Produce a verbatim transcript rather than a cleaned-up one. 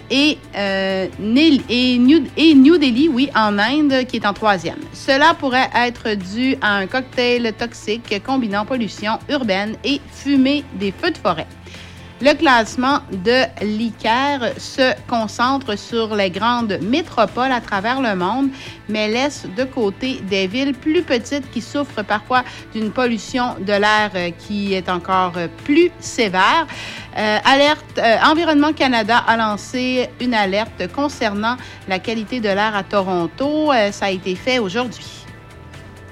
et, euh, et, New, et New Delhi, oui, en Inde, qui est en troisième. Cela pourrait être dû à un cocktail toxique combinant pollution urbaine et fumée des feux de forêt. Le classement de l'I C A R se concentre sur les grandes métropoles à travers le monde, mais laisse de côté des villes plus petites qui souffrent parfois d'une pollution de l'air qui est encore plus sévère. Euh, alerte, euh, Environnement Canada a lancé une alerte concernant la qualité de l'air à Toronto. Euh, ça a été fait aujourd'hui.